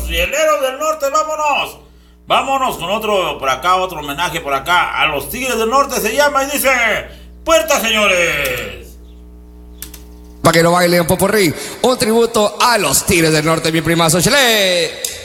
Hieleros del Norte, vámonos. Vámonos con otro por acá, otro homenaje por acá a los Tigres del Norte se llama y dice: ¡Puerta, señores! Para que lo bailen Poporri, un tributo a los Tigres del Norte, mi primazo. ¡Chale!